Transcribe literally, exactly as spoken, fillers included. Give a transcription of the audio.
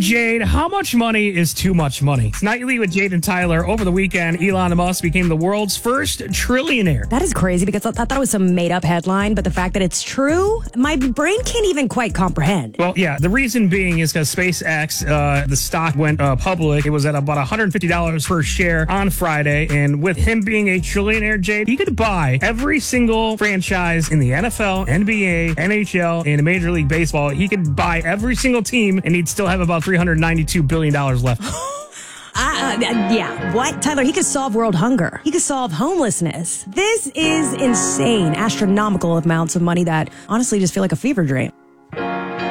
Jade, how much money is too much money? It's Nightly with Jade and Tyler. Over the weekend, Elon Musk became the world's first trillionaire. That is crazy because I thought that was some made-up headline, but the fact that it's true, my brain can't even quite comprehend. Well, yeah, the reason being is because SpaceX, uh, the stock went uh, public. It was at about one hundred fifty dollars per share on Friday, and with him being a trillionaire, Jade, he could buy every single franchise in the N F L, N B A, N H L, and Major League Baseball. He could buy every single team, and he'd still have about three hundred ninety-two billion dollars left. Uh, yeah, what? Tyler, he could solve world hunger. He could solve homelessness. This is insane, astronomical amounts of money that honestly just feel like a fever dream.